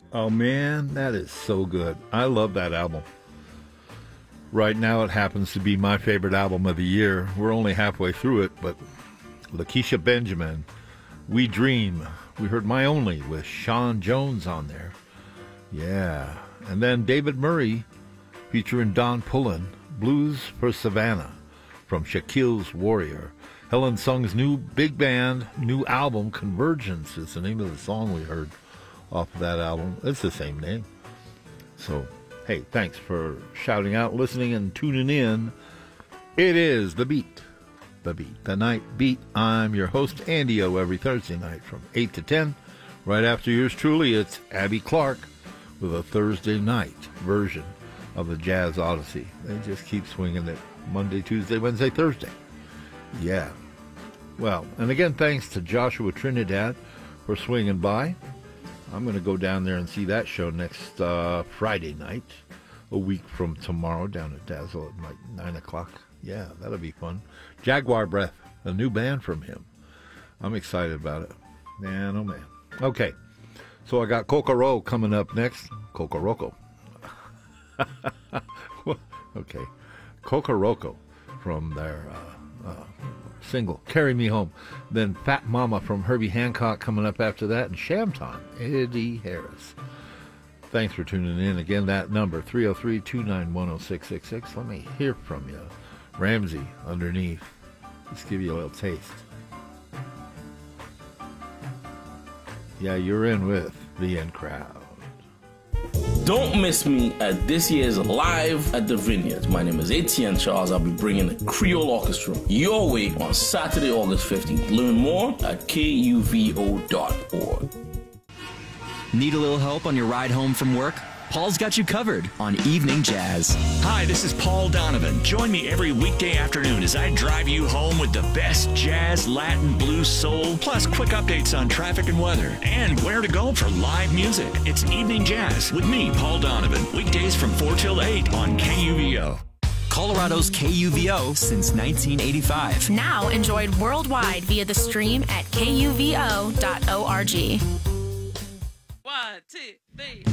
Oh, man, that is so good. I love that album. Right now, it happens to be my favorite album of the year. We're only halfway through it, but Lakeisha Benjamin, We Dream. We heard My Only with Sean Jones on there. Yeah. And then David Murray featuring Don Pullen, Blues for Savannah from Shaquille's Warrior. Helen Sung's new big band, new album, Convergence is the name of the song we heard off of that album. It's the same name. So, hey, thanks for shouting out, listening, and tuning in. It is The Beat. The Beat, the Night Beat. I'm your host, Andy O, every Thursday night from 8 to 10. Right after yours truly, it's Abby Clark with a Thursday night version of the Jazz Odyssey. They just keep swinging it Monday, Tuesday, Wednesday, Thursday. Yeah. Well, and again, thanks to Joshua Trinidad for swinging by. I'm going to go down there and see that show next Friday night, a week from tomorrow, down at Dazzle at like 9 o'clock. Yeah, that'll be fun. Jaguar Breath, a new band from him. I'm excited about it. Man, oh man. Okay, so I got Kokoro coming up next. Kokoroko. Okay, Kokoroko from their single, Carry Me Home. Then Fat Mama from Herbie Hancock coming up after that. And Sham Time, Eddie Harris. Thanks for tuning in. Again, that number, 303-291-0666. Let me hear from you. Ramsey, underneath. Let's give you a little taste. Yeah, you're in with the In Crowd. Don't miss me at this year's Live at the Vineyards. My name is Etienne Charles. I'll be bringing the Creole Orchestra your way on Saturday, August 15th. Learn more at kuvo.org. Need a little help on your ride home from work? Paul's got you covered on Evening Jazz. Hi, this is Paul Donovan. Join me every weekday afternoon as I drive you home with the best jazz, Latin, blues, soul, plus quick updates on traffic and weather, and where to go for live music. It's Evening Jazz with me, Paul Donovan, weekdays from 4 till 8 on KUVO. Colorado's KUVO since 1985. Now enjoyed worldwide via the stream at kuvo.org. 1, 2, 3.